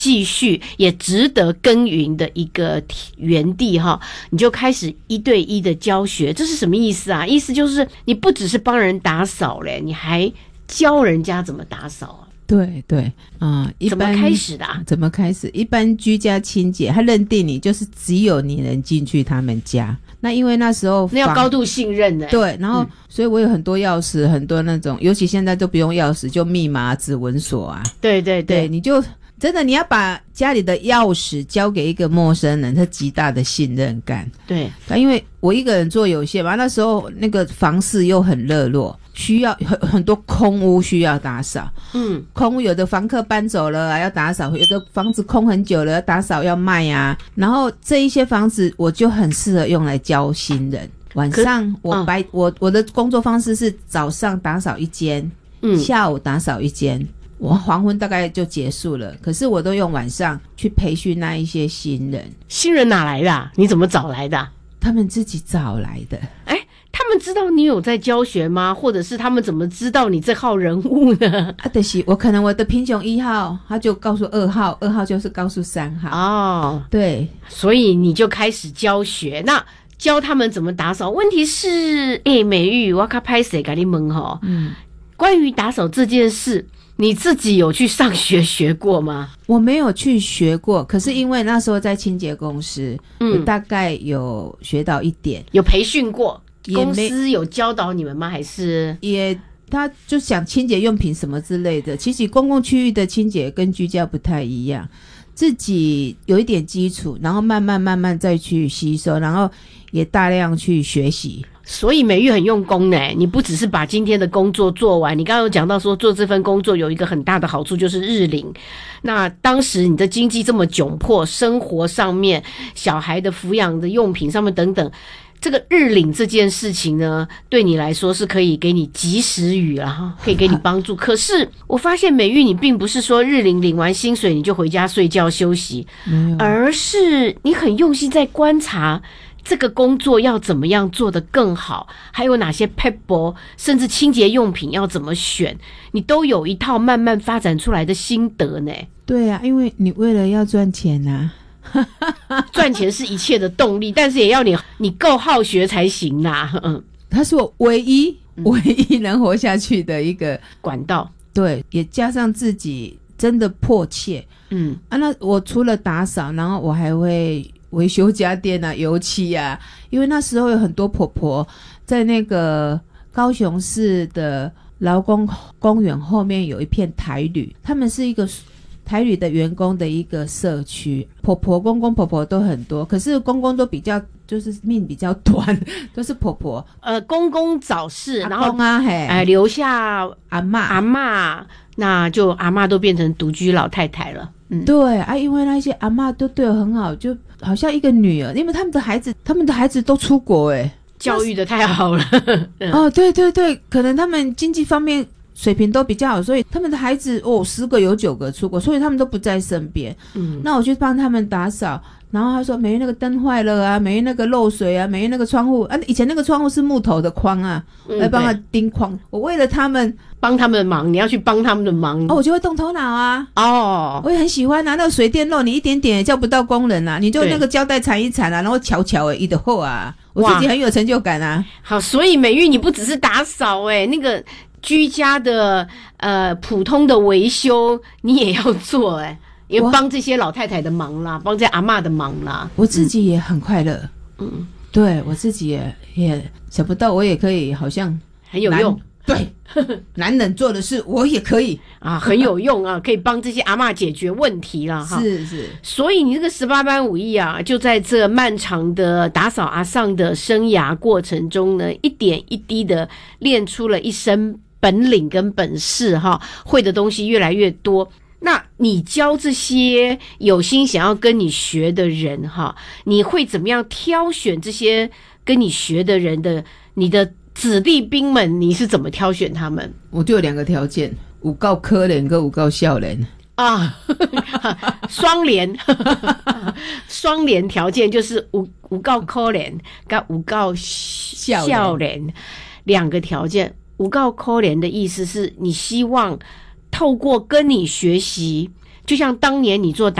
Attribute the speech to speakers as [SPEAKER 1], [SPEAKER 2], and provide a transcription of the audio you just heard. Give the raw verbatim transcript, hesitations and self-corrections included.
[SPEAKER 1] 继续也值得耕耘的一个园地哈，你就开始一对一的教学，这是什么意思啊？意思就是你不只是帮人打扫嘞，你还教人家怎么打扫啊？
[SPEAKER 2] 对对啊、呃，
[SPEAKER 1] 怎么开始的、啊？
[SPEAKER 2] 怎么开始？一般居家清洁，他认定你就是只有你能进去他们家。那因为那时候
[SPEAKER 1] 那要高度信任的、欸，
[SPEAKER 2] 对，然后、嗯、所以我有很多钥匙，很多那种，尤其现在都不用钥匙，就密码、指纹锁啊。
[SPEAKER 1] 对对 对,
[SPEAKER 2] 对，你就真的你要把家里的钥匙交给一个陌生人，他极大的信任感。
[SPEAKER 1] 对，
[SPEAKER 2] 因为我一个人做有限嘛，那时候那个房市又很热络。需要很很多空屋需要打扫，嗯，空屋有的房客搬走了啊，要打扫；有的房子空很久了，要打扫要卖啊。然后这一些房子我就很适合用来教新人。晚上我白、嗯、我我的工作方式是早上打扫一间，嗯，下午打扫一间，我黄昏大概就结束了。可是我都用晚上去培训那一些新人。
[SPEAKER 1] 新人哪来的、啊？你怎么找来的、啊？
[SPEAKER 2] 他们自己找来的。
[SPEAKER 1] 哎。他们知道你有在教学吗？或者是他们怎么知道你这号人物呢？
[SPEAKER 2] 啊，就是我可能我的贫穷一号，他就告诉二号，二号就是告诉三号。哦，对，
[SPEAKER 1] 所以你就开始教学，那教他们怎么打扫。问题是，哎，美玉，我卡拍谁给你问哈？嗯，关于打扫这件事，你自己有去上学学过吗？
[SPEAKER 2] 我没有去学过，可是因为那时候在清洁公司，嗯，我大概有学到一点，
[SPEAKER 1] 有培训过。公司有教导你们吗？还是
[SPEAKER 2] 也他就想清洁用品什么之类的。其实公共区域的清洁跟居家不太一样，自己有一点基础，然后慢慢慢慢再去吸收，然后也大量去学习。
[SPEAKER 1] 所以美玉很用功呢，你不只是把今天的工作做完，你刚刚有讲到说做这份工作有一个很大的好处就是日领。那当时你的经济这么窘迫，生活上面小孩的抚养的用品上面等等，这个日领这件事情呢，对你来说是可以给你及时雨啊，可以给你帮助。可是我发现美玉你并不是说日领领完薪水你就回家睡觉休息，而是你很用心在观察这个工作要怎么样做得更好，还有哪些 pebble， 甚至清洁用品要怎么选，你都有一套慢慢发展出来的心得呢。
[SPEAKER 2] 对啊，因为你为了要赚钱啊。
[SPEAKER 1] 赚钱是一切的动力，但是也要你你够好学才行啦。嗯，
[SPEAKER 2] 它是我唯一、嗯、唯一能活下去的一个
[SPEAKER 1] 管道。
[SPEAKER 2] 对，也加上自己真的迫切。嗯啊，那我除了打扫，然后我还会维修家电啊、油漆啊。因为那时候有很多婆婆在那个高雄市的劳工公园后面有一片台旅，他们是一个台旅的员工的一个社区，婆婆公公婆婆都很多，可是公公都比较就是命比较短，都是婆婆。
[SPEAKER 1] 呃，公公早逝，然后
[SPEAKER 2] 啊，嘿，
[SPEAKER 1] 哎，留下
[SPEAKER 2] 阿嬷，
[SPEAKER 1] 阿嬷，那就阿嬷都变成独居老太太了。
[SPEAKER 2] 嗯，对啊，因为那些阿嬷都对我很好，就好像一个女儿，因为他们的孩子，他们的孩子都出国，哎，
[SPEAKER 1] 教育的太好了。
[SPEAKER 2] 哦，对对对，可能他们经济方面水平都比较好，所以他们的孩子哦，十个有九个出国，所以他们都不在身边。嗯，那我就帮他们打扫，然后他说美玉那个灯坏了啊，美玉那个漏水啊，美玉那个窗户啊，以前那个窗户是木头的框啊，嗯、来帮他钉框。我为了他们
[SPEAKER 1] 帮他们的忙，你要去帮他们的忙
[SPEAKER 2] 哦，我就会动头脑啊。
[SPEAKER 1] 哦，
[SPEAKER 2] 我也很喜欢啊，那个水电漏你一点点也叫不到工人啊，你就那个胶带缠一缠啊，然后巧巧的一的后啊，我自己很有成就感啊。
[SPEAKER 1] 好，所以美玉你不只是打扫哎、欸，那个居家的呃普通的维修你也要做哎、欸，也帮这些老太太的忙啦，帮这些阿嬷的忙啦。
[SPEAKER 2] 我自己也很快乐，嗯，对我自己也也想不到我也可以好像
[SPEAKER 1] 很有用。
[SPEAKER 2] 对，男人做的事我也可以
[SPEAKER 1] 啊，很有用啊，可以帮这些阿嬷解决问题啦。哈。
[SPEAKER 2] 是是，
[SPEAKER 1] 所以你这个十八般武艺啊，就在这漫长的打扫阿桑的生涯过程中呢，一点一滴的练出了一身本领跟本事哈，会的东西越来越多。那你教这些有心想要跟你学的人哈，你会怎么样挑选这些跟你学的人的你的子弟兵们？你是怎么挑选他们？
[SPEAKER 2] 我就有两个条件，有够可怜跟有够少年
[SPEAKER 1] 啊，双联，双联条件就是有有够可怜跟有够少年两个条件。有够可怜的意思是你希望透过跟你学习， 就像当年你做